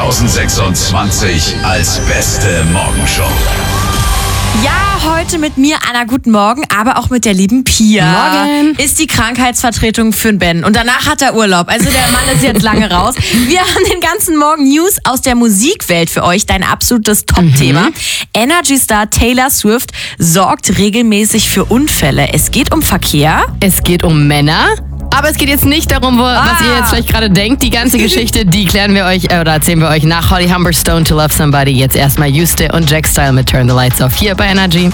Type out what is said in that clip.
2026 als beste Morgenshow. Ja, heute mit mir, Anna, guten Morgen, aber auch mit der lieben Pia. Morgen. Ist die Krankheitsvertretung für den Ben. Und danach hat er Urlaub. Also der Mann ist jetzt lange raus. Wir haben den ganzen Morgen News aus der Musikwelt für euch. Dein absolutes Top-Thema. Energy-Star Taylor Swift sorgt regelmäßig für Unfälle. Es geht um Verkehr. Es geht um Männer. Aber es geht jetzt nicht darum, was ihr jetzt vielleicht gerade denkt. Die ganze Geschichte, die erzählen wir euch nach Holly Humberstone to Love Somebody. Jetzt erstmal Juste und Jack Style mit Turn the Lights Off hier bei Energy.